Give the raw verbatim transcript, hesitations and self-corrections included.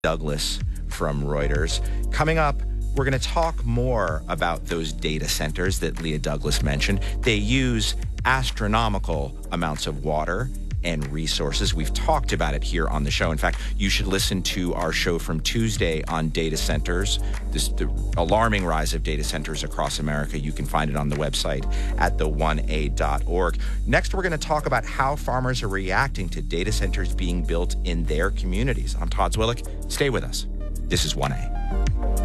Douglas from Reuters. Coming up, we're going to talk more about those data centers that Leah Douglas mentioned. They use astronomical amounts of water and resources. We've talked about it here on the show. In fact, you should listen to our show from Tuesday on data centers, this the alarming rise of data centers across America. You can find it on the website at the one a dot org. Next, we're going to talk about how farmers are reacting to data centers being built in their communities. I'm Todd Zwillich. Stay with us. This is one A.